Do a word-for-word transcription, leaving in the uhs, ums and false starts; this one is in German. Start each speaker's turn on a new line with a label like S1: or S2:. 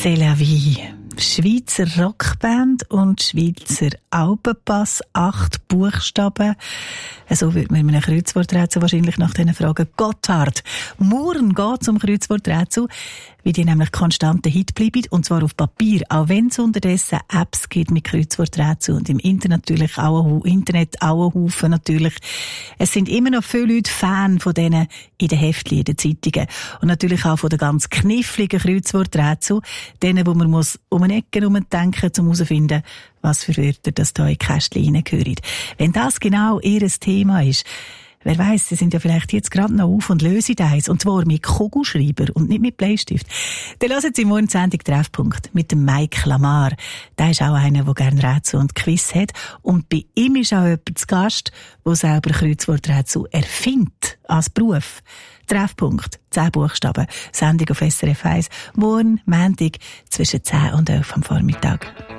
S1: C'est la vie. Schweizer Rockband und Schweizer Alpenpass, acht Buchstaben. So würde man in einem Kreuzworträtsel wahrscheinlich nach diesen Fragen Gotthard. Morgen geht es um Kreuzworträtsel, wie die nämlich konstanten Hit bleiben, und zwar auf Papier, auch wenn es unterdessen Apps gibt mit Kreuzworträtsel und im Internet natürlich auch ein, Internet auch ein Haufen natürlich. Es sind immer noch viele Leute Fan von denen in den Heftchen, in den Zeitungen und natürlich auch von den ganz kniffligen Kreuzworträtsel, denen, wo man muss um eine Ecke herumdenken, um herauszufinden, was für Wörter das da in die Kästchen reingehören. Wenn das genau ihr Thema ist, wer weiss, Sie sind ja vielleicht jetzt gerade noch auf und lösen eins, und zwar mit Kugelschreiber und nicht mit Bleistift. Dann hören Sie morgen die Sendung Treffpunkt mit dem Mike Lamar. Der ist auch einer, der gerne Rätsel und Quiz hat. Und bei ihm ist auch jemand zu Gast, der selber Kreuzworträtsel erfindet als Beruf. Treffpunkt, zehn Buchstaben, Sendung auf S R F eins. Morgen, Montag, zwischen zehn und elf am Vormittag.